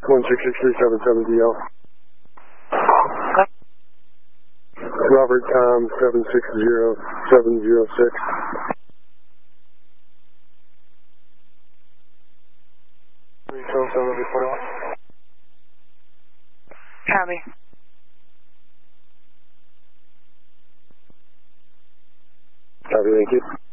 1663770. Robert Tom 760706. Copy. Copy, thank you.